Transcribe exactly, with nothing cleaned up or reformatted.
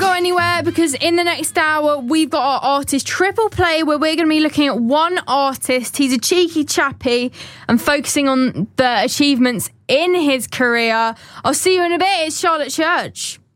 go anywhere, because in the next hour we've got our artist triple play where we're going to be looking at one artist. He's a cheeky chappy and focusing on the achievements in his career. I'll see you in a bit. It's Charlotte Church.